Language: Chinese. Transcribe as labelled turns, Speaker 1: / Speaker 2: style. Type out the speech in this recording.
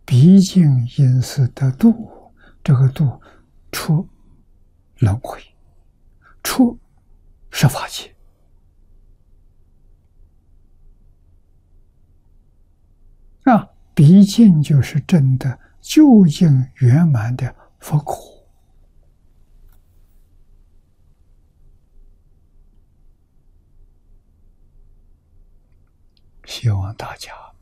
Speaker 1: 毕竟因是得度，这个度出轮回，出十法界。毕竟就是证得究竟圆满的佛果。希望大家